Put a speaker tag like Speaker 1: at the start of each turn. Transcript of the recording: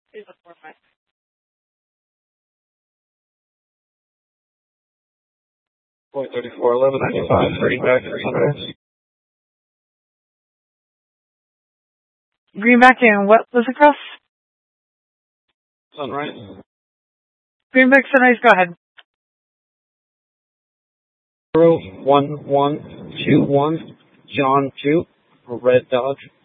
Speaker 1: Point 34, 1195, 30 back for Sunrise.
Speaker 2: Greenback and what was it, Cross?
Speaker 1: Sunrise.
Speaker 2: Greenback, Sunrise, go ahead.
Speaker 1: 01121, John 2, Red Dodge.